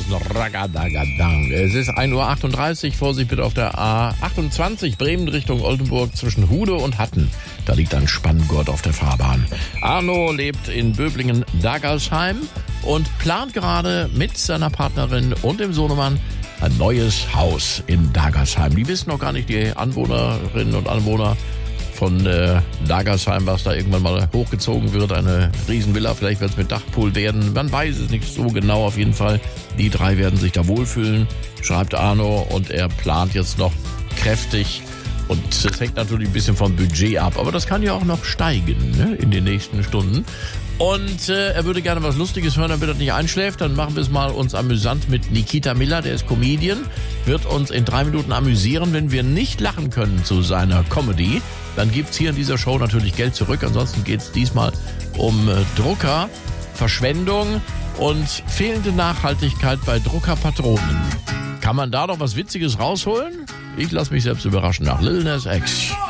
Ragadagadang. Es ist 1:38 Uhr. Vorsicht bitte auf der A28 Bremen Richtung Oldenburg zwischen Hude und Hatten. Da liegt ein Spanngurt auf der Fahrbahn. Arno lebt in Böblingen-Dagersheim und plant gerade mit seiner Partnerin und dem Sohnemann ein neues Haus in Dagersheim. Die wissen noch gar nicht, die Anwohnerinnen und Anwohner von Dagersheim, was da irgendwann mal hochgezogen wird. Eine Riesenvilla, vielleicht wird es mit Dachpool werden. Man weiß es nicht so genau. Auf jeden Fall, die drei werden sich da wohlfühlen, schreibt Arno. Und er plant jetzt noch kräftig. Und das hängt natürlich ein bisschen vom Budget ab. Aber das kann ja auch noch steigen, ne, in den nächsten Stunden. Und er würde gerne was Lustiges hören, damit er nicht einschläft. Dann machen wir es mal uns amüsant mit Nikita Miller, der ist Comedian. Wird uns in 3 Minuten amüsieren. Wenn wir nicht lachen können zu seiner Comedy, dann gibt's hier in dieser Show natürlich Geld zurück. Ansonsten geht's diesmal um Drucker, Verschwendung und fehlende Nachhaltigkeit bei Druckerpatronen. Kann man da noch was Witziges rausholen? Ich lasse mich selbst überraschen nach Lil Nas X.